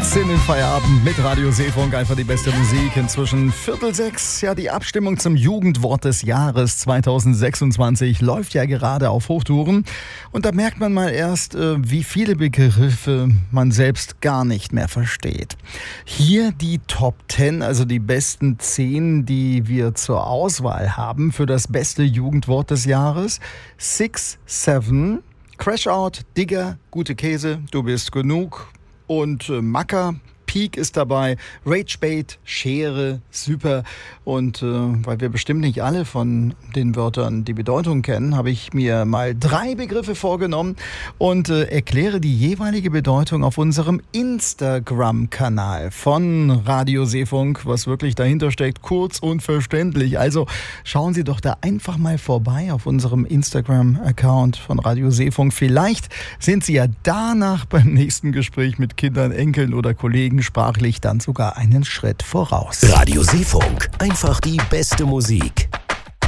geht's in den Feierabend mit Radio Seefunk. Einfach die beste Musik. Inzwischen 5:45. Ja, die Abstimmung zum Jugendwort des Jahres 2026 läuft ja gerade auf Hochtouren. Und da merkt man mal erst, wie viele Begriffe man selbst gar nicht mehr versteht. Hier die Top 10, also die besten 10, die wir zur Auswahl haben für das beste Jugendwort des Jahres. 6, 7, Crash Out, Digger, Gute Käse, Du bist genug und Macker. Peak ist dabei, Ragebait, Schere, Super. Und weil wir bestimmt nicht alle von den Wörtern die Bedeutung kennen, habe ich mir mal 3 Begriffe vorgenommen und erkläre die jeweilige Bedeutung auf unserem Instagram-Kanal von Radio Seefunk, was wirklich dahinter steckt, kurz und verständlich. Also schauen Sie doch da einfach mal vorbei auf unserem Instagram-Account von Radio Seefunk. Vielleicht sind Sie ja danach beim nächsten Gespräch mit Kindern, Enkeln oder Kollegen sprachlich dann sogar einen Schritt voraus. Radio Seefunk, einfach die beste Musik.